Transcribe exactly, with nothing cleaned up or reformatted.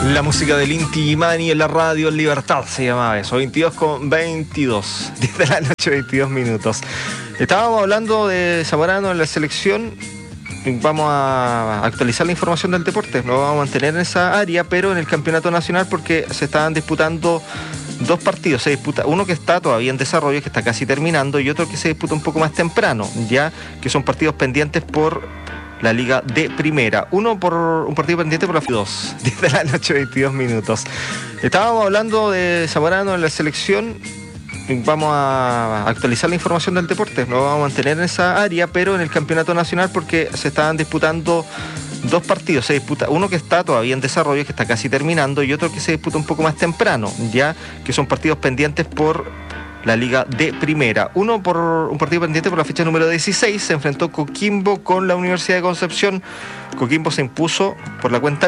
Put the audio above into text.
La música del Inti Illimani en la radio en Libertad se llamaba eso, veintidós con veintidós, diez de la noche, veintidós minutos. Estábamos hablando de Zamorano en la selección. Vamos a actualizar la información del deporte, lo vamos a mantener en esa área, pero en el campeonato nacional, porque se estaban disputando dos partidos. Se disputa uno que está todavía en desarrollo, que está casi terminando, y otro que se disputa un poco más temprano, ya que son partidos pendientes por la Liga de Primera. Uno por un partido pendiente por la dos, diez de la noche, veintidós minutos. Estábamos hablando de Zamorano en la selección. Vamos a actualizar la información del deporte, lo vamos a mantener en esa área, pero en el campeonato nacional, porque se estaban disputando dos partidos. Se disputa uno que está todavía en desarrollo, que está casi terminando, y otro que se disputa un poco más temprano, ya que son partidos pendientes por la Liga de Primera. Uno por un partido pendiente por la fecha número dieciséis. Se enfrentó Coquimbo con la Universidad de Concepción. Coquimbo se impuso por la cuenta